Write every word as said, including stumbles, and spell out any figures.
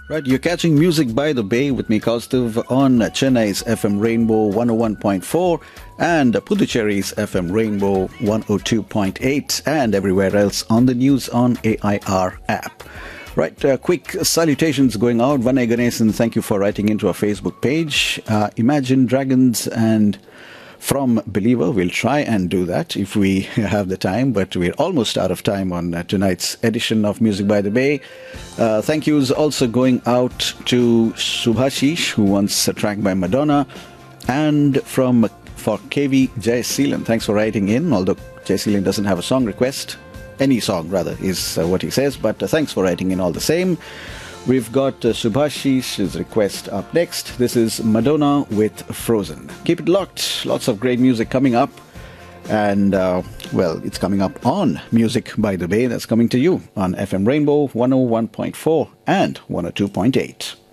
Right, you're catching Music by the Bay with me, Kaustuv, on Chennai's F M Rainbow one oh one point four and Puducherry's F M Rainbow one oh two point eight and everywhere else on the News on A I R app. Right, uh, quick salutations going out. Vanay Ganesan, thank you for writing into our Facebook page. Uh, Imagine Dragons and from Believer, we'll try and do that if we have the time, but we're almost out of time on uh, tonight's edition of Music by the Bay. Uh, thank yous also going out to Subhashish, who wants a track by Madonna, and from for K V Jay Seelan. Thanks for writing in, although Jay Seelan doesn't have a song request. Any song, rather, is uh, what he says, but uh, thanks for writing in all the same. We've got uh, Subhashish's request up next. This is Madonna with Frozen. Keep it locked. Lots of great music coming up. And, uh, well, it's coming up on Music by the Bay. That's coming to you on F M Rainbow one oh one point four and one oh two point eight.